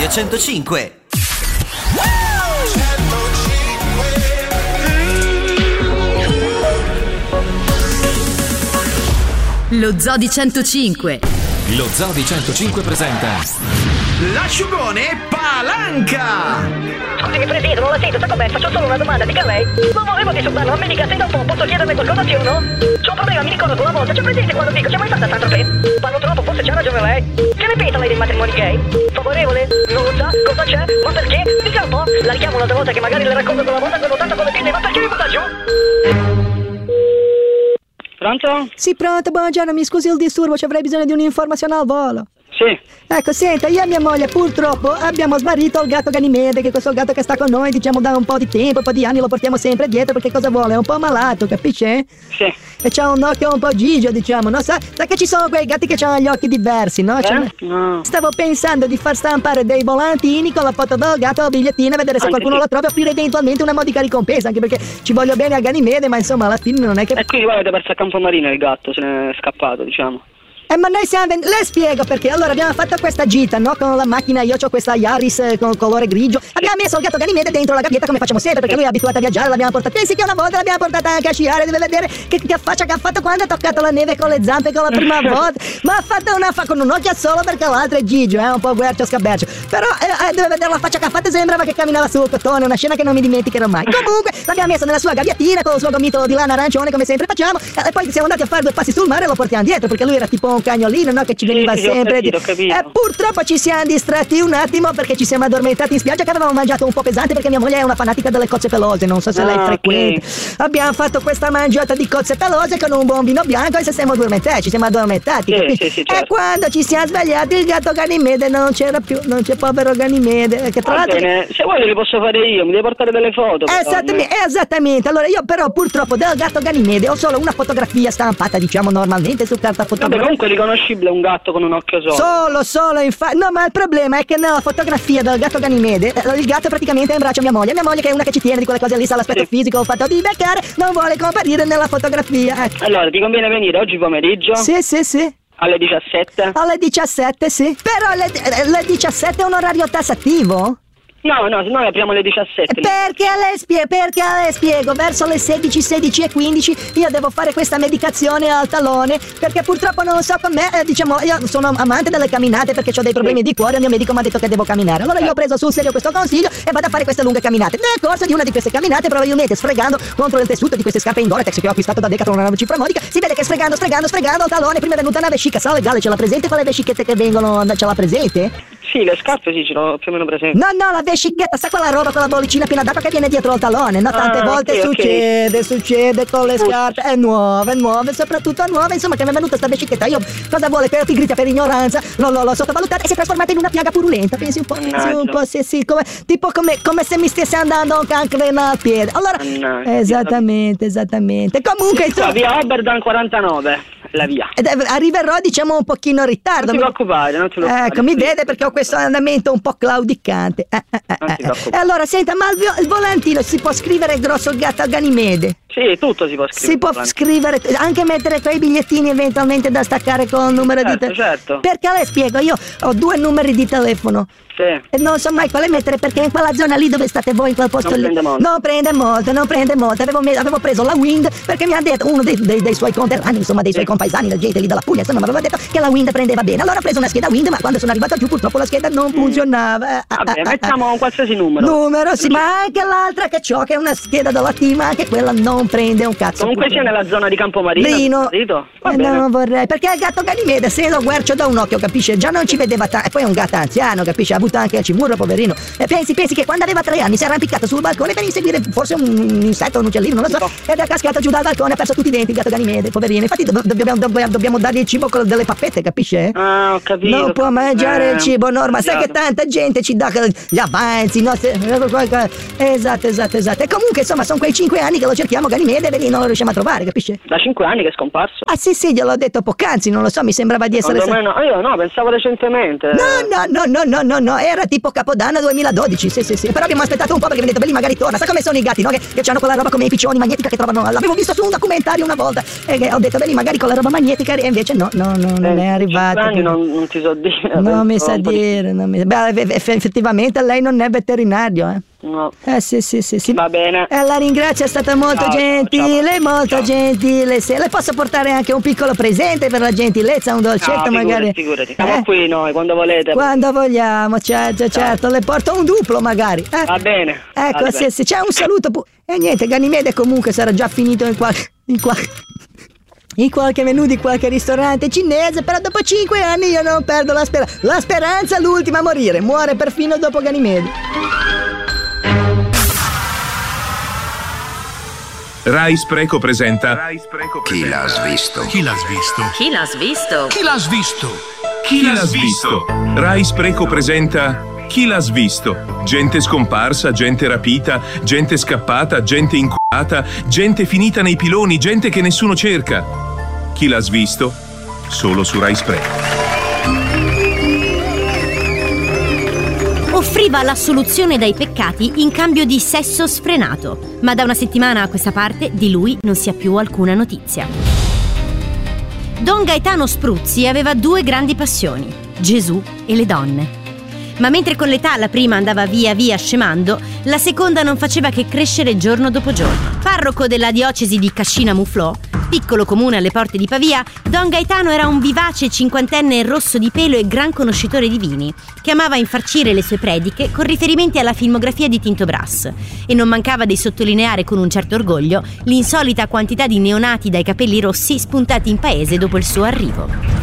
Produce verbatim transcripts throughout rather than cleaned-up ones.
Radio centocinque. Lo Zoo di centocinque. Lo Zoo di centocinque presenta l'asciugone Palanca. Scusi Presidente, non la sento, sta con me, faccio solo una domanda, dica lei. Non volevo disturbarlo, ma mica se dopo posso chiederle qualcosa, sì o no? C'ho un problema, mi ricordo una volta, c'è presente quando dico, c'è mai fatta tanto che? Parlo troppo, forse c'ha ragione lei. Che ne pensa lei dei matrimoni gay? Favorevole? Non lo sa? Cosa c'è? Ma perché? Dica un po', la richiamo un'altra volta che magari le racconto quella volta che ho tanto con le pinne, ma perché mi butta giù? Pronto? Sì, pronto, buongiorno, mi scusi il disturbo, ci avrei bisogno di un'informazione al volo. Sì. Ecco, senta, io e mia moglie purtroppo abbiamo smarrito il gatto Ganimede, che è questo gatto che sta con noi, diciamo, da un po' di tempo, un po' di anni, lo portiamo sempre dietro perché cosa vuole? È un po' malato, capisce? Sì. E c'ha un occhio un po' gigio, diciamo, no? Sa, sa che ci sono quei gatti che hanno gli occhi diversi, no? Eh? No. Stavo pensando di far stampare dei volantini con la foto del gatto o bigliettino e vedere se Anche qualcuno sì. lo trova e offrire eventualmente una modica ricompensa, anche perché ci voglio bene a Ganimede, ma insomma alla fine non è che... E quindi voi avete perso a Campomarino il gatto, se ne è scappato, diciamo. Eh, ma noi siamo venuti... Le spiego perché. Allora abbiamo fatto questa gita, no? Con la macchina, io ho questa Yaris eh, con colore grigio. Abbiamo messo il gatto Ganimede dentro la gabbietta come facciamo sempre, perché lui è abituato a viaggiare, l'abbiamo portato. Pensi che una volta l'abbiamo portata anche a sciare, deve vedere che, che faccia che ha fatto quando ha toccato la neve con le zampe con la prima volta. Ma ha fatto una fa con un occhio solo perché l'altro è gigio, eh, un po' guercio scabercio. Però eh, eh, deve vedere la faccia che ha fatto, sembrava che camminava sul cotone, una scena che non mi dimenticherò mai. Comunque l'abbiamo messo nella sua gabbiettina con il suo gomitolo di lana arancione come sempre facciamo, e poi siamo andati a fare due passi sul mare e lo portiamo dietro perché lui era tipo un cagnolino, no? Che ci veniva sì, sì, sempre. ho capito, ho capito. E purtroppo ci siamo distratti un attimo perché ci siamo addormentati in spiaggia, che avevamo mangiato un po' pesante perché mia moglie è una fanatica delle cozze pelose, non so se ah, lei frequenta. Okay. Abbiamo fatto questa mangiata di cozze pelose con un buon vino bianco e se siamo addormentati, ci siamo addormentati. Sì, sì, sì, certo. E quando ci siamo svegliati il gatto Ganimede non c'era più, non c'è povero Ganimede. Che tra Va l'altro bene, se vuoi le posso fare io, mi devi portare delle foto. Esattamente, esattamente. Allora io però purtroppo del gatto Ganimede ho solo una fotografia stampata, diciamo, normalmente su carta fotografica. Vabbè, comunque è riconoscibile un gatto con un occhio solo. Solo, solo, infatti. No, ma il problema è che nella fotografia del gatto Ganimede il gatto praticamente è in braccio a mia moglie. Mia moglie, che è una che ci tiene di quelle cose lì, sa l'aspetto sì. fisico, il fatto di beccare, non vuole comparire nella fotografia. Ecco. Allora, ti conviene venire oggi pomeriggio? Sì, sì, sì. Alle diciassette? Alle diciassette, sì. Però le, le diciassette è un orario tassativo? No, no, noi apriamo alle diciassette. Perché le, spie- perché le spiego, verso le sedici, sedici e quindici io devo fare questa medicazione al talone, perché purtroppo non so com'è, eh, diciamo, io sono amante delle camminate perché ho dei problemi di cuore, il mio medico mi ha detto che devo camminare. Allora io ho preso sul serio questo consiglio e vado a fare queste lunghe camminate. Nel corso di una di queste camminate, probabilmente sfregando contro il tessuto di queste scarpe in Gore-Tex che ho acquistato da Decathlon una cifra modica, si vede che sfregando, sfregando, sfregando il talone, prima è venuta una vescica, sa legale, ce l'ha presente con le vescichette che vengono, ce l'ha presente? Sì, le scarpe sì, ce l'ho più o meno presente. No, no, la vescichetta, sa quella roba con la bollicina piena d'acqua che viene dietro al talone, no? Tante ah, volte okay, succede, okay. succede con le scarpe, è nuove, è nuove, soprattutto nuove, insomma, che mi è venuta sta vescichetta, io cosa vuole per pigrita, per ignoranza, non l'ho, l'ho sottovalutata e si è trasformata in una piaga purulenta, pensi un po', pensi un po', sì, sì, come, tipo come, come se mi stesse andando un cancreno al piede, allora, Mannaggia. esattamente, esattamente, comunque, insomma, la via Oberdan quarantanove, la via. Ed arriverò, diciamo, un pochino in ritardo. Non ti preoccupare, non ti preoccupare. Ecco, mi vede perché ho questo andamento un po' claudicante. Eh, eh, eh, Non ti eh. preoccupare. E allora, senta, ma il, vi- il volantino si può scrivere grosso il gatto Ganimede? Sì, tutto si può scrivere. Si può scrivere, anche mettere quei bigliettini eventualmente da staccare con il numero certo, di telefono. Certo. Perché le spiego, io ho due numeri di telefono. Sì. E non so mai quale mettere perché in quella zona lì dove state voi, in quel posto Non lì. prende molto. Non prende molto, non prende molto. Avevo, me- avevo preso la Wind perché mi ha detto uno dei, dei, dei suoi conterranei, insomma, dei suoi Sì. compaesani, la gente lì della Puglia, insomma, mi aveva detto che la Wind prendeva bene. Allora ho preso una scheda Wind, ma quando sono arrivato giù purtroppo la scheda non funzionava. Ah, Vabbè, ah, ah, mettiamo ah. un qualsiasi numero. Numero, sì, ma anche l'altra che c'ho, che è una scheda della team, anche quella non prende un cazzo. Comunque sia nella zona di Campomarino. Rino, Va eh, bene. non vorrei, perché il gatto Ganimede se lo guercio da un occhio, capisce? Già non ci vedeva tanto, e poi è un gatto anziano, capisce? Ha avuto anche il cimurro, poverino. E pensi, pensi che quando aveva tre anni si è arrampicato sul balcone per inseguire forse un insetto, un uccellino, non lo so, ed è cascato giù dal balcone, ha perso tutti i denti il gatto Ganimede, poverino. Infatti do- dobbiamo, dobbiamo, dobbiamo dargli il cibo con delle pappette, capisce? Ah, ho capito. Non può mangiare Eh, il cibo normale, sai che chiaro. tanta gente ci dà gli avanzi, no? Se- Esatto, esatto, esatto. E comunque insomma sono quei cinque anni che lo cerchiamo Ganimede e non lo riusciamo a trovare, capisce? Da cinque anni che è scomparso. Ah sì sì, gliel'ho detto poc'anzi, non lo so, mi sembrava di essere... Secondo me no, io no, pensavo recentemente. No, no, no, no, no, no, no, era tipo Capodanno duemiladodici, sì, sì, sì. Però abbiamo aspettato un po' perché mi ha detto, belli, magari torna. Sa come sono i gatti, no? Che, che hanno quella roba come i piccioni magnetica che trovano. L'avevo visto su un documentario una volta. E che ho detto, belli, magari con roba magnetica e invece no, no, no non Eh, è arrivata. cinque anni non, non ti so dire. Non mi però sa un po' di- dire, non mi... Beh, eff- effettivamente lei non è veterinario, eh? No. Eh sì, sì, sì, sì. Va bene. Eh, la ringrazio, è stata molto Ciao, ciao, gentile, ciao. molto Ciao. gentile. Se le posso portare anche un piccolo presente per la gentilezza, un dolcetto No, magari. figurati, figurati. Siamo Eh? qui noi, quando volete. Quando vogliamo, certo, certo, le porto un duplo magari. Eh? Va bene. Ecco, Va se, bene. se c'è un saluto. pu- E niente, Ganimede comunque sarà già finito in qualche. In qualche. In qualche menù di qualche ristorante cinese, però dopo cinque anni io non perdo la speranza. La speranza è l'ultima a morire, muore perfino dopo Ganimede. Rai Spreco presenta Chi l'ha svisto? Chi l'ha svisto? Chi l'ha svisto? Chi l'ha svisto? Chi l'ha svisto? Rai Spreco presenta Chi l'ha svisto? Gente scomparsa, gente rapita, gente scappata, gente inculata, gente finita nei piloni, gente che nessuno cerca. Chi l'ha svisto? Solo su Rai Spreco. Offriva la soluzione dai peccati in cambio di sesso sfrenato, ma da una settimana a questa parte di lui non si ha più alcuna notizia. Don Gaetano Spruzzi aveva due grandi passioni, Gesù e le donne. Ma mentre con l'età la prima andava via via scemando, la seconda non faceva che crescere giorno dopo giorno. Parroco della diocesi di Cascina-Muflò, piccolo comune alle porte di Pavia, Don Gaetano era un vivace cinquantenne rosso di pelo e gran conoscitore di vini, che amava infarcire le sue prediche con riferimenti alla filmografia di Tinto Brass, e non mancava di sottolineare con un certo orgoglio l'insolita quantità di neonati dai capelli rossi spuntati in paese dopo il suo arrivo.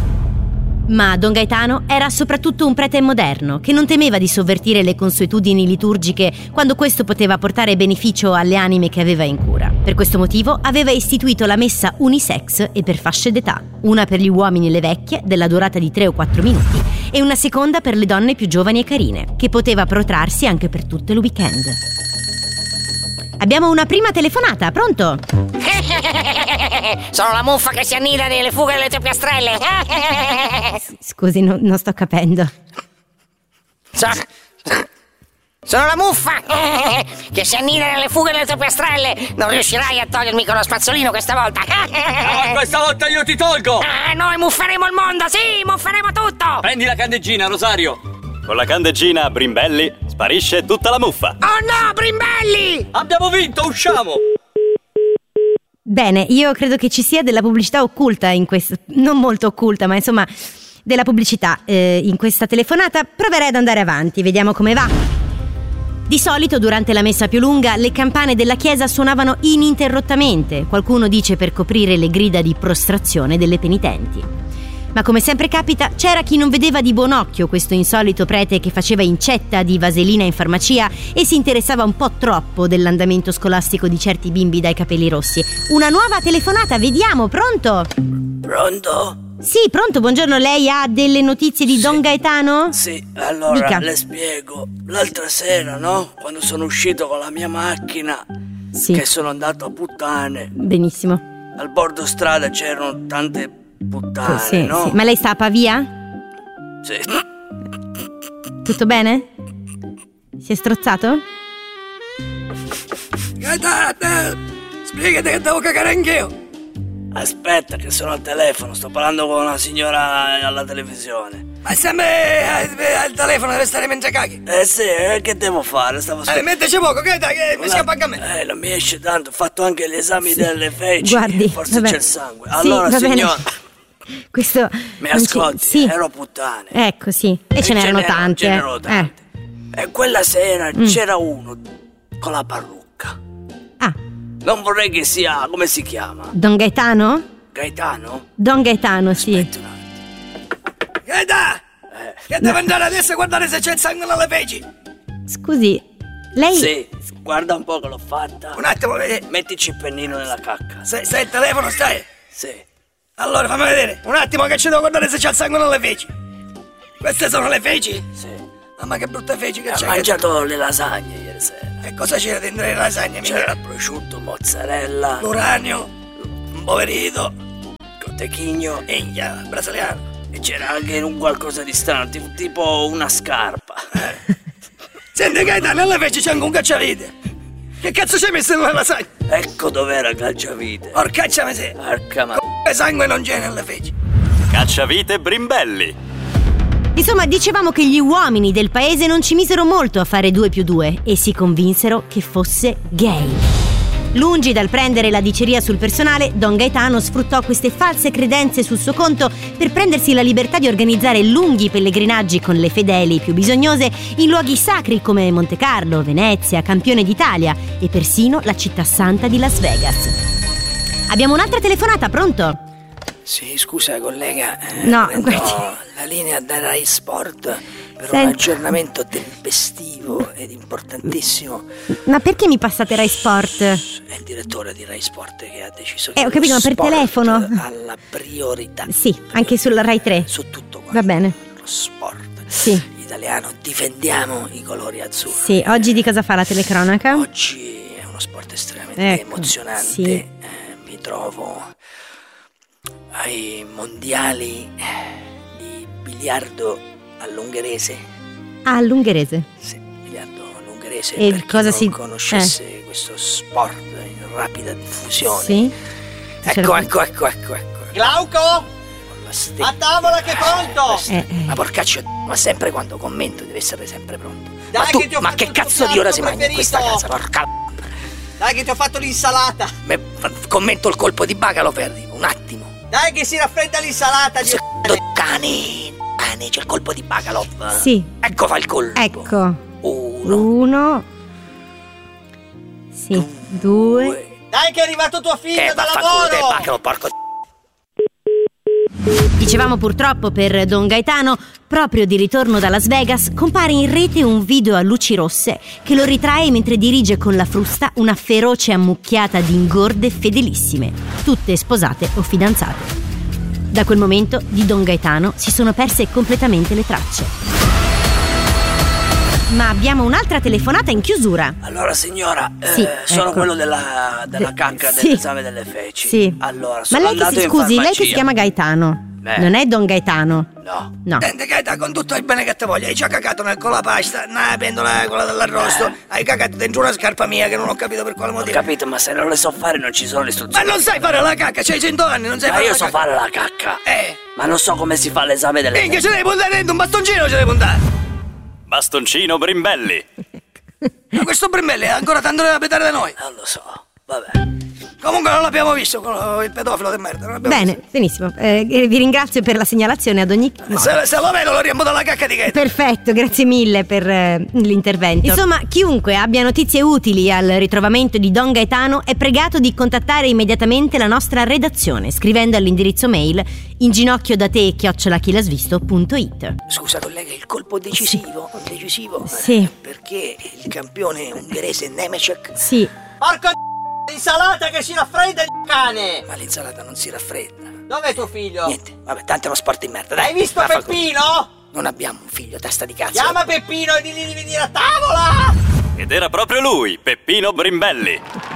Ma Don Gaetano era soprattutto un prete moderno che non temeva di sovvertire le consuetudini liturgiche quando questo poteva portare beneficio alle anime che aveva in cura. Per questo motivo aveva istituito la messa unisex e per fasce d'età, una per gli uomini e le vecchie della durata di tre o quattro minuti e una seconda per le donne più giovani e carine, che poteva protrarsi anche per tutto il weekend. Abbiamo una prima telefonata, pronto? Sono la muffa che si annida nelle fughe delle tue piastrelle. Scusi, no- non sto capendo. So- Sono la muffa che si annida nelle fughe delle tue piastrelle. Non riuscirai a togliermi con lo spazzolino questa volta. No, questa volta io ti tolgo. Ah, noi mufferemo il mondo, sì, mufferemo tutto. Prendi la candeggina, Rosario. Con la candeggina Brimbelli sparisce tutta la muffa. Oh no, Brimbelli! Abbiamo vinto, usciamo. Bene, io credo che ci sia della pubblicità occulta in questo, non molto occulta, ma insomma della pubblicità eh, in questa telefonata. Proverei ad andare avanti, vediamo come va. Di solito durante la messa più lunga le campane della chiesa suonavano ininterrottamente, qualcuno dice per coprire le grida di prostrazione delle penitenti. Ma come sempre capita, c'era chi non vedeva di buon occhio questo insolito prete che faceva incetta di vaselina in farmacia e si interessava un po' troppo dell'andamento scolastico di certi bimbi dai capelli rossi. Una nuova telefonata, vediamo, pronto? Pronto? Sì, pronto, buongiorno, lei ha delle notizie di Sì. Don Gaetano? Sì, allora Dica. le spiego. L'altra sera, no? Quando sono uscito con la mia macchina, Sì. che sono andato a puttane. Benissimo. Al bordo strada c'erano tante puttane, Sì, no? sì. Ma lei sta a Pavia? Sì. Tutto bene? Si è strozzato? Gaetano, spiegati che devo cagare anch'io. Aspetta che sono al telefono, sto parlando con una signora alla televisione. Ma sempre al telefono deve stare mentre caghi. Eh sì, eh, che devo fare? Stavo Eh, metteci poco, che dai, che mi scappa anche a me. Eh, non mi esce tanto, ho fatto anche gli esami Sì. delle feci. Guardi, forse vabbè. c'è il sangue. Sì, Allora, va bene. signora, Questo mi non ci- ascolti, Sì. ero puttane. Ecco, sì. E, ce n'erano tante. Ce n'erano tante. Eh. E quella sera Mm. c'era uno con la parrucca. Ah. Non vorrei che sia, come si chiama? Don Gaetano? Gaetano? Don Gaetano, sì. Gaetano! Che devo andare adesso a guardare se c'è il sangue nelle feci. Scusi, lei... Sì, guarda un po' che l'ho fatta. Un attimo, vedi. Mettici il pennino nella cacca. Stai, stai al telefono, stai? Sì. Allora, fammi vedere. Un attimo che ci devo guardare se c'è il sangue nelle feci. Queste sono le feci? Sì. Mamma che brutte feci che Ho c'è. mangiato le lasagne ieri sera. E cosa c'era dentro le lasagne? C'era prosciutto, mozzarella, L'uranio, un poverito, cotechigno minchia, brasiliano. e c'era anche un qualcosa di strano, ti- tipo una scarpa. Senti Gaetano, nelle feci c'è anche un cacciavite. Che cazzo c'hai messo nella lasagna? Ecco dov'era il calciavite. Orcaccia me se. Porca ma... sangue non c'è nelle feci. Cacciavite Brimbelli. Insomma, dicevamo che gli uomini del paese non ci misero molto a fare due più due e si convinsero che fosse gay. Lungi dal prendere la diceria sul personale, Don Gaetano sfruttò queste false credenze sul suo conto per prendersi la libertà di organizzare lunghi pellegrinaggi con le fedeli più bisognose in luoghi sacri come Monte Carlo, Venezia, Campione d'Italia e persino la città santa di Las Vegas. Abbiamo un'altra telefonata, pronto? Sì, scusa collega, eh, No, prendo guardi. la linea da Rai Sport per Senta. un aggiornamento tempestivo ed importantissimo. Ma perché mi passate Rai Sport? È il direttore di Rai Sport che ha deciso che Eh, ho capito, ma per lo sport telefono? ha la priorità. Sì, anche sulla Rai tre. Su tutto quanto. Va bene. Lo sport Sì. italiano, difendiamo i colori azzurri. Sì, oggi di cosa fa la telecronaca? Oggi è uno sport estremamente Ecco, emozionante. sì. Eh, mi trovo ai mondiali di biliardo all'ungherese. Ah, all'ungherese. Sì, biliardo all'ungherese. E per chi cosa non si- conoscesse questo sport in rapida diffusione. Sì. Ecco, ecco, ecco, ecco, ecco. Glauco? A tavola che è pronto! Eh, Ma porcaccio, ma sempre quando commento deve essere sempre pronto. Dai, ma tu, che ti ho ma fatto che il tuo cazzo di piatto ora si mangia in questa preferito? casa? Porca. Dai che ti ho fatto l'insalata! Me- commento il colpo di bacalo, perdi un attimo. Dai che si raffredda l'insalata, Dio Cani, cani, c'è il colpo di Bacalov. Sì. Ecco fa il colpo. Ecco. Uno. Uno. Sì. Due. Dai che è arrivato tuo figlio Eh, da vaffanculo te, lavoro! Bacalo, porco. Dicevamo purtroppo per Don Gaetano, proprio di ritorno da Las Vegas, compare in rete un video a luci rosse che lo ritrae mentre dirige con la frusta una feroce ammucchiata di ingorde fedelissime, tutte sposate o fidanzate. Da quel momento di Don Gaetano si sono perse completamente le tracce. Ma abbiamo un'altra telefonata in chiusura. Allora signora, eh, Sì, sono ecco. quello della, della De- cacca sì. dell'esame delle feci. Sì. Allora, Ma sono lei che andato si in scusi, lei che farmacia. si chiama Gaetano. Eh. Non è Don Gaetano. No. No. Senti Gaeta, con tutto il bene che ti voglio, hai già cagato nel con la pasta, nella pentola quella dell'arrosto, hai cagato dentro una scarpa mia che non ho capito per quale Ho motivo. capito, ma se non le so fare non ci sono le Ma istruzioni. non sai fare la cacca, c'hai cento anni, non sai Ma fare io la so cacca. fare la cacca. Eh. Ma non so come si fa l'esame delle Minchia, feci. ce devi puntare dentro un bastoncino, ce devi puntare. Bastoncino Brimbelli. Ma questo Brimbelli è ancora tanto da petare da noi. Non lo so, vabbè. Comunque non l'abbiamo visto, con il pedofilo di merda. Non l'abbiamo Bene, benissimo. Eh, vi ringrazio per la segnalazione ad ogni modo. visto. Se, se lo vedo lo riembo dalla cacca di Gaeta. Perfetto, grazie mille per eh, l'intervento. Insomma, chiunque abbia notizie utili al ritrovamento di Don Gaetano è pregato di contattare immediatamente la nostra redazione scrivendo all'indirizzo mail inginocchiodate chiocciola chilasvisto punto it. Scusa collega, il colpo decisivo, decisivo. Sì. eh, Perché il campione ungherese Nemecek. Sì. Porco l'insalata che si raffredda il cane! Ma l'insalata non si raffredda. Dov'è tuo figlio? Niente, vabbè, tanto è uno sport di merda, dai. Hai visto vaffanculo. Peppino? Non abbiamo un figlio, testa di cazzo. Chiama Peppino e digli di venire a tavola! Ed era proprio lui, Peppino Brimbelli.